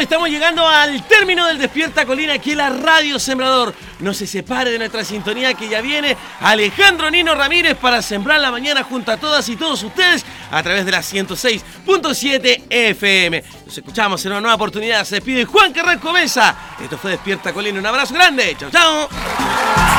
estamos llegando al término del Despierta Colina aquí en la Radio Sembrador. No se separe de nuestra sintonía que ya viene Alejandro Nino Ramírez para sembrar la mañana junto a todas y todos ustedes a través de la 106.7 FM. Nos escuchamos en una nueva oportunidad. Se despide Juan Carrasco Mesa. Esto fue Despierta Colina. Un abrazo grande. Chao, chao.